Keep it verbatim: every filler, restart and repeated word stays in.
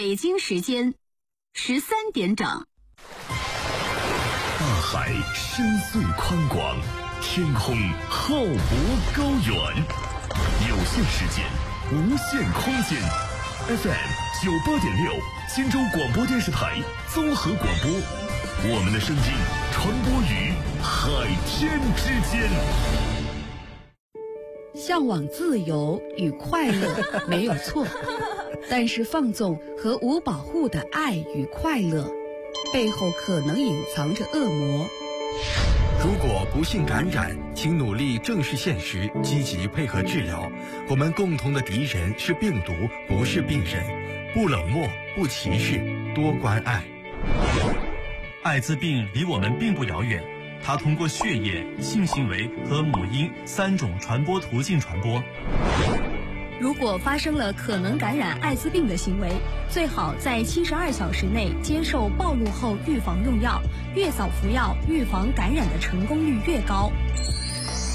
北京时间十三点整。 大海深邃宽广，天空浩博高远，有限时间，无限空间。F M 九八点六，荆州广播电视台综合广播，我们的声音传播于海天之间。 向往自由与快乐没有错，但是放纵和无保护的爱与快乐，背后可能隐藏着恶魔。 如果不幸感染，请努力正视现实，积极配合治疗。我们共同的敌人是病毒，不是病人。不冷漠，不歧视，多关爱。 艾滋病离我们并不遥远，它通过血液、性行为和母婴三种传播途径传播。 如果发生了可能感染艾滋病的行为，最好在七十二小时内接受暴露后预防用药，越早服药，预防感染的成功率越高。